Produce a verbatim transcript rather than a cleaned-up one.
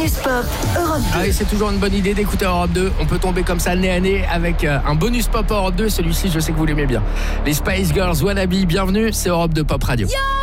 bonus pop Europe deux. Ah oui, c'est toujours une bonne idée d'écouter Europe deux. On peut tomber comme ça nez à nez avec euh, un bonus pop Europe deux. Celui-ci, je sais que vous l'aimez bien. Les Spice Girls, Wannabe, bienvenue, c'est Europe deux Pop Radio. Yo